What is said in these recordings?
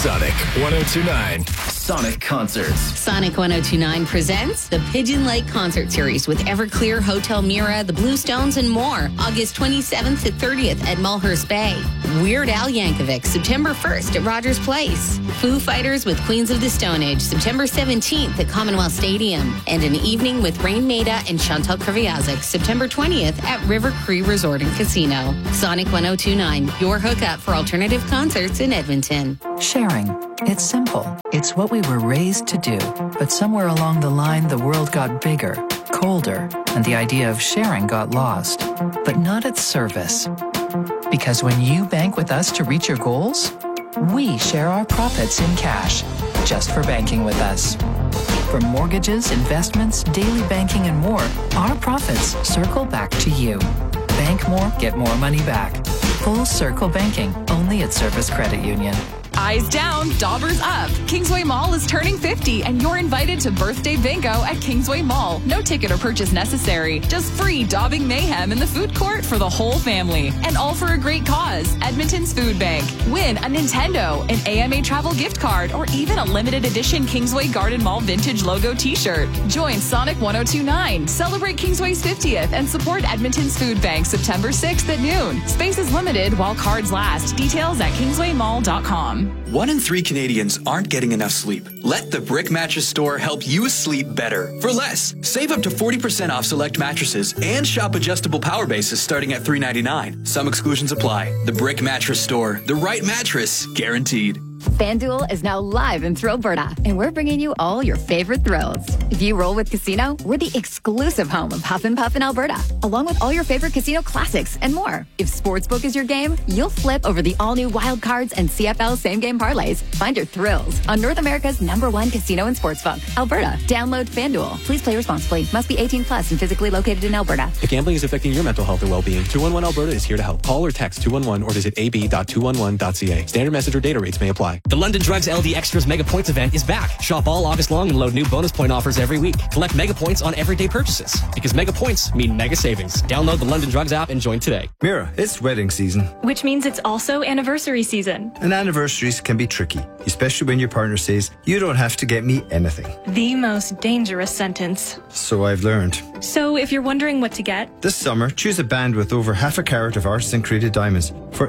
Sonic 102.9. Sonic Concerts. Sonic 102.9 presents the Pigeon Lake Concert Series with Everclear, Hotel Mira, the Bluestones, and more. August 27th to 30th at Mulhurst Bay. Weird Al Yankovic, September 1st at Rogers Place. Foo Fighters with Queens of the Stone Age, September 17th at Commonwealth Stadium. And an evening with Rain Maida and Chantal Kreviazek, September 20th at River Cree Resort and Casino. Sonic 102.9, your hookup for alternative concerts in Edmonton. Sharing. It's simple. It's what we were raised to do. But somewhere along the line, the world got bigger, colder, and the idea of sharing got lost. But not at Service. Because when you bank with us to reach your goals, we share our profits in cash, just for banking with us. For mortgages, investments, daily banking, and more, our profits circle back to you. Bank more, get more money back. Full Circle Banking, only at Service Credit Union. Eyes down, daubers up. Kingsway Mall is turning 50, and you're invited to Birthday Bingo at Kingsway Mall. No ticket or purchase necessary. Just free daubing mayhem in the food court for the whole family. And all for a great cause, Edmonton's Food Bank. Win a Nintendo, an AMA travel gift card, or even a limited edition Kingsway Garden Mall vintage logo t-shirt. Join Sonic 102.9. Celebrate Kingsway's 50th and support Edmonton's Food Bank September 6th at noon. Space is limited while cards last. Details at kingswaymall.com. 1 in 3 Canadians aren't getting enough sleep. Let the Brick Mattress Store help you sleep better for less. Save up to 40% off select mattresses and shop adjustable power bases starting at $3.99. Some exclusions apply. The Brick Mattress Store. The right mattress guaranteed. FanDuel is now live in Thrillberta, and we're bringing you all your favorite thrills. If you roll with Casino, we're the exclusive home of Huff and Puff in Alberta, along with all your favorite casino classics and more. If Sportsbook is your game, you'll flip over the all-new Wild Cards and CFL same-game parlays. Find your thrills on North America's #1 casino and sportsbook, Alberta. Download FanDuel. Please play responsibly. Must be 18 plus and physically located in Alberta. If gambling is affecting your mental health or well-being, 211 Alberta is here to help. Call or text 211 or visit ab.211.ca. Standard message or data rates may apply. The London Drugs LD Extras Mega Points event is back. Shop all August long and load new bonus point offers every week. Collect Mega Points on everyday purchases. Because Mega Points mean mega savings. Download the London Drugs app and join today. Mira, it's wedding season. Which means it's also anniversary season. And anniversaries can be tricky, especially when your partner says, you don't have to get me anything. The most dangerous sentence. So I've learned. So if you're wondering what to get, this summer, choose a band with over half a carat of artisan created diamonds for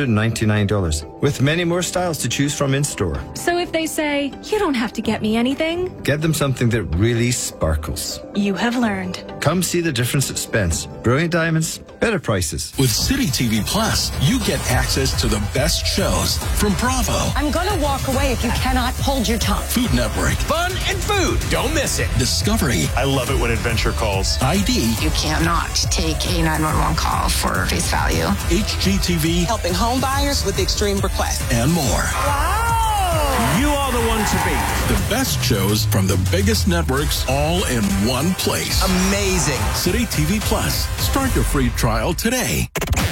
$899, with many more styles to choose from in store. So if they say, you don't have to get me anything, get them something that really sparkles. You have learned. Come see the difference at Spence. Brilliant diamonds, better prices. With City TV Plus, you get access to the best shows from Bravo. I'm gonna walk away if you cannot hold your tongue. Food Network. Fun and food. Don't miss it. Discovery. I love it when Adventure calls. ID. You cannot take a 911 call for face value. HGTV. Helping home buyers with extreme requests. And more. Wow. You are the one to beat. The best shows from the biggest networks all in one place. Amazing. City TV Plus. Start your free trial today.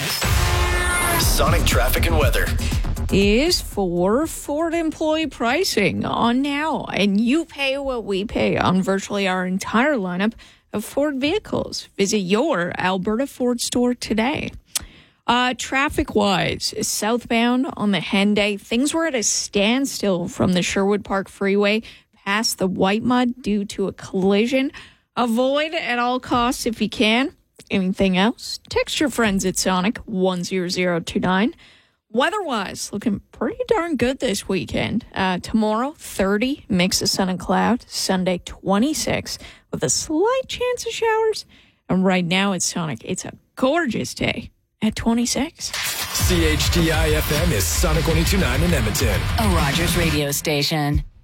Sonic traffic and weather is for Ford employee pricing on now. And you pay what we pay on virtually our entire lineup of Ford vehicles. Visit your Alberta Ford store today. Traffic-wise, southbound on the Henday, things were at a standstill from the Sherwood Park Freeway past the White Mud due to a collision. Avoid at all costs if you can. Anything else? Text your friends at Sonic 10029. Weather-wise, looking pretty darn good this weekend. Tomorrow, 30, mix of sun and cloud. Sunday, 26, with a slight chance of showers. And right now at Sonic, it's a gorgeous day at 26. CHTI FM is Sonic 102.9 in Edmonton. A Rogers radio station.